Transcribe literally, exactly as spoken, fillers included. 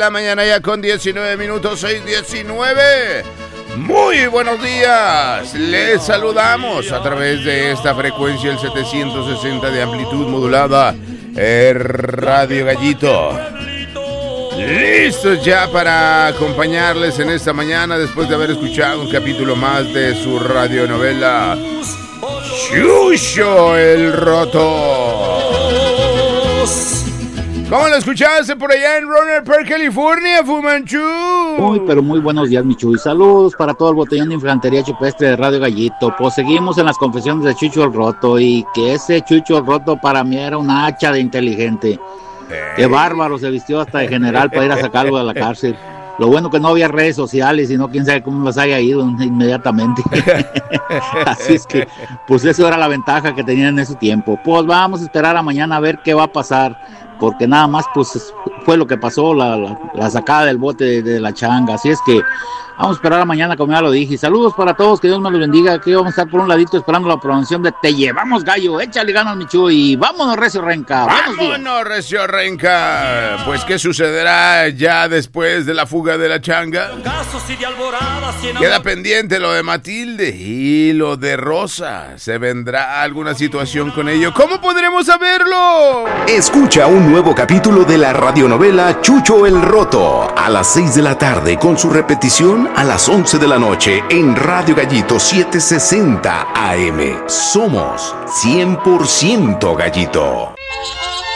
la mañana ya con diecinueve minutos, seis diecinueve. Muy buenos días, les saludamos a través de esta frecuencia, el setecientos sesenta de amplitud modulada, el Radio Gallito. Listos ya para acompañarles en esta mañana después de haber escuchado un capítulo más de su radionovela Chucho el Roto. ¿Cómo lo escuchaste por allá en Rohnert Park, California, Fumanchu? Muy, pero muy buenos días, mi Chuy. Saludos para todo el botellón de infantería chupestre de Radio Gallito. Pues seguimos en las confesiones de Chucho el Roto, y que ese Chucho el Roto para mí era un hacha de inteligente. Qué bárbaro, se vistió hasta de general para ir a sacarlo de la cárcel. Lo bueno que no había redes sociales, sino quién sabe cómo las haya ido inmediatamente. Así es que, pues eso era la ventaja que tenían en ese tiempo. Pues vamos a esperar a mañana a ver qué va a pasar, porque nada más pues fue lo que pasó, la, la, la sacada del bote de, de la changa. Así es que vamos a esperar a mañana, como ya lo dije. Saludos para todos, que Dios me los bendiga. Aquí vamos a estar por un ladito esperando la promoción de Te Llevamos Gallo. Échale ganas, mi Chuy, y vámonos, Recio Renca. Vámonos, Recio Renca. Pues qué sucederá ya después de la fuga de la changa. Queda pendiente lo de Matilde y lo de Rosa. ¿Se vendrá alguna situación con ello? ¿Cómo podremos saberlo? Escucha un nuevo capítulo de la radionovela Chucho el Roto a las seis de la tarde, con su repetición a las once de la noche en Radio Gallito setecientos sesenta A M. Somos cien por ciento Gallito.